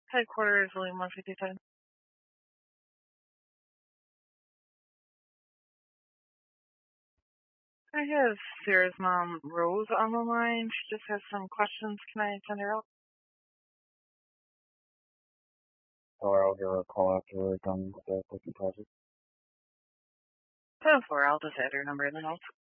Headquarters, William 157. I have Sarah's mom, Rose, on the line. She just has some questions. Can I send her out? Or I'll give her a call after we're done with the cooking project. 10-4, I'll just add her number in the notes.